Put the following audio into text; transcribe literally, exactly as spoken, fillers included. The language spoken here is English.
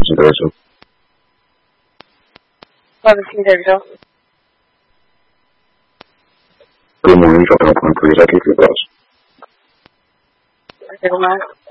consideration. seventeen thirty-two. Good morning, dropping on point, please. I keep your thoughts. Okay, good morning.